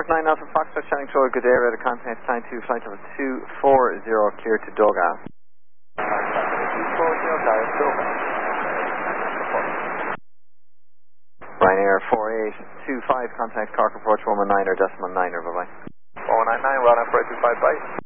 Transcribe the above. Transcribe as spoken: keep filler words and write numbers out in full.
Cork nine Alpha Foxtrot, Shannon Troy, good area, the contact time two, flight level two four zero, clear to Doga. Ryanair four eight two five, contact Cork approach one one nine or decimal niner, bye bye. one nine nine, well, I'm four eight two five, bye.